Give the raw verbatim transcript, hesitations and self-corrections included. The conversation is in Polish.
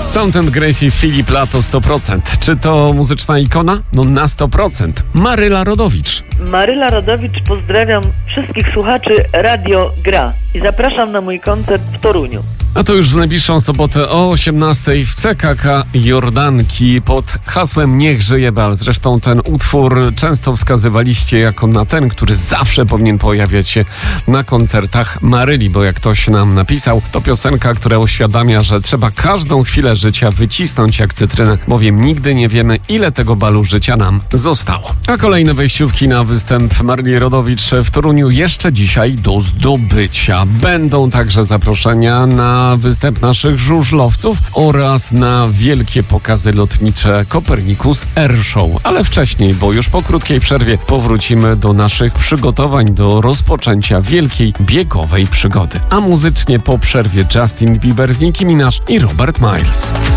Sound and Gracie, Filip Lato sto procent. Czy to muzyczna ikona? No na sto procent. Maryla Rodowicz. Maryla Rodowicz, pozdrawiam wszystkich słuchaczy Radio Gra i zapraszam na mój koncert w Toruniu. A to już w najbliższą sobotę o osiemnastej w C K K Jordanki pod hasłem Niech żyje bal. Zresztą ten utwór często wskazywaliście jako na ten, który zawsze powinien pojawiać się na koncertach Maryli, bo jak ktoś nam napisał, to piosenka, która uświadamia, że trzeba każdą chwilę życia wycisnąć jak cytrynę, bowiem nigdy nie wiemy, ile tego balu życia nam zostało. A kolejne wejściówki na występ Maryli Rodowicz w Toruniu jeszcze dzisiaj do zdobycia. Będą także zaproszenia na występ naszych żużlowców oraz na wielkie pokazy lotnicze Copernicus Air Show. Ale wcześniej, bo już po krótkiej przerwie powrócimy do naszych przygotowań do rozpoczęcia wielkiej biegowej przygody. A muzycznie po przerwie Justin Bieber z Nicki Minaj i Robert Miles.